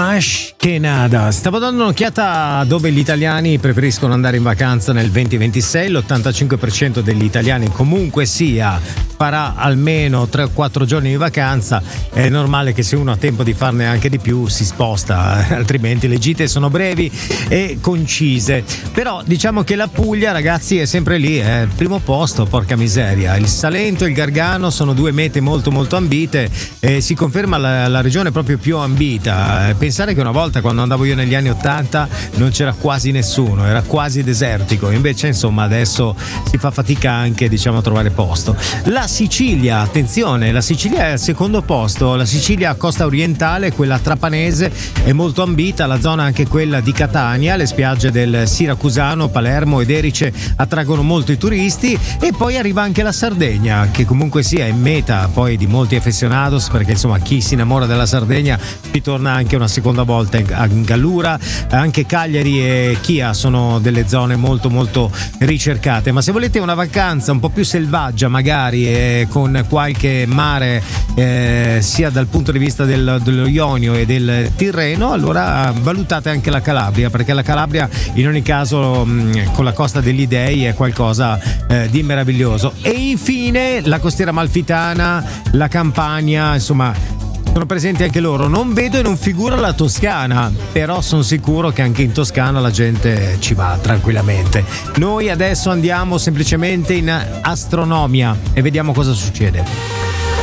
Más che nada. Stavo dando un'occhiata dove gli italiani preferiscono andare in vacanza nel 2026. L'85% degli italiani comunque sia farà almeno 3 o 4 giorni di vacanza. È normale che se uno ha tempo di farne anche di più si sposta, altrimenti le gite sono brevi e concise. Però diciamo che la Puglia, ragazzi, è sempre lì, primo posto, porca miseria. Il Salento e il Gargano sono due mete molto molto ambite e si conferma la regione proprio più ambita. Pensare che una volta, quando andavo io negli anni 80, non c'era quasi nessuno, era quasi desertico, invece insomma adesso si fa fatica anche, diciamo, a trovare posto. La Sicilia, attenzione, la Sicilia è al secondo posto. La Sicilia costa orientale, quella trapanese, è molto ambita, la zona anche quella di Catania, le spiagge del Siracusano, Palermo ed Erice attraggono molto i turisti, e poi arriva anche la Sardegna, che comunque sia in meta poi di molti aficionados, perché insomma chi si innamora della Sardegna ci torna anche una seconda volta in Gallura. Anche Cagliari e Chia sono delle zone molto molto ricercate. Ma se volete una vacanza un po' più selvaggia, magari con qualche mare sia dal punto di vista dello Ionio e del Tirreno, allora valutate anche la Calabria, perché la Calabria in ogni caso con la costa degli Dei è qualcosa di meraviglioso. E infine la costiera amalfitana, la Campania, insomma sono presenti anche loro. Non vedo e non figura la Toscana, però sono sicuro che anche in Toscana la gente ci va tranquillamente. Noi adesso andiamo semplicemente in astronomia e vediamo cosa succede.